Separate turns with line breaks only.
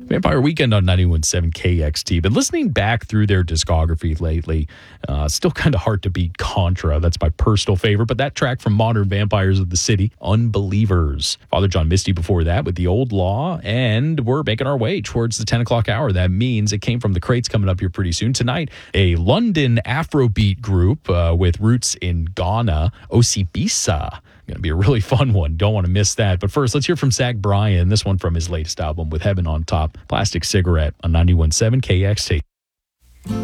Vampire Weekend on 91.7 KXT. Been listening back through their discography lately. Still kind of hard to beat Contra. That's my personal favorite. But that track from Modern Vampires of the City, Unbelievers. Father John Misty before that with The Old Law. And we're making our way towards the 10 o'clock hour. That means it came from the crates coming up here pretty soon. Tonight, a London Afrobeat group with roots in Ghana, Osibisa. Going to be a really fun one. Don't want to miss that. But first, let's hear from Zach Bryan. This one from his latest album, With Heaven on Top. Plastic Cigarette on 91.7 KXT.